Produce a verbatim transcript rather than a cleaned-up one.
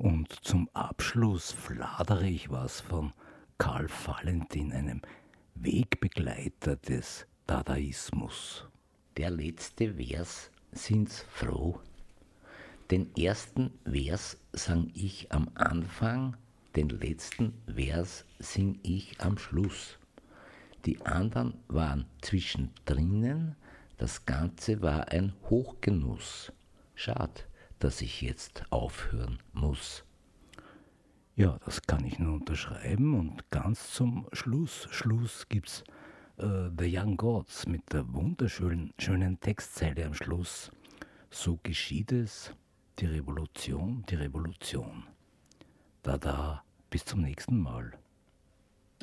Und zum Abschluss fladere ich was von Karl Valentin, einem Wegbegleiter des Dadaismus. Der letzte Vers sind's froh. Den ersten Vers sang ich am Anfang, den letzten Vers sing ich am Schluss. Die anderen waren zwischendrinnen, das Ganze war ein Hochgenuss. Schad, dass ich jetzt aufhören muss. Ja, das kann ich nur unterschreiben, und ganz zum Schluss, Schluss gibt's äh, The Young Gods mit der wunderschönen schönen Textzeile am Schluss. So geschieht es, die Revolution, die Revolution. Da, da, bis zum nächsten Mal.